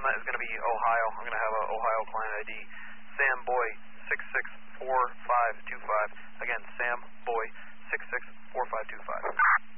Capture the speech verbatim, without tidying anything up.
that is going to be Ohio. I'm going to have a Ohio client I D. Sam Boy, six six four five two five. Again, Sam Boy, six six four five two five.